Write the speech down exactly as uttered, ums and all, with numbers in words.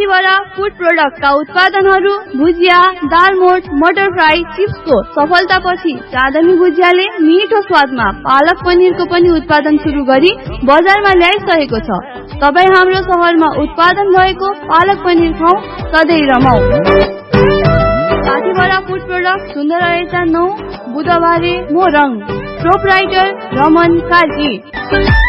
साथीभरा food प्रोडक्टका उत्पादनहरू भुजिया, दालमोठ, मटर fry, चिप्सको सफलतापछि चाँदनी भुजियाले मिठो स्वादमा पालक पनिरको पनि उत्पादन सुरु गरी बजारमा ल्याइसकेको छ। तपाईँ हाम्रो सहरमा उत्पादन भएको पालक पनिर खाऊ, सधैँ रमाऊ। साथीभरा फूड प्रोडक्ट सुन्दर रहेछ नौ बुधबारे मोरङ। प्रोपराइटर रमन कार्की।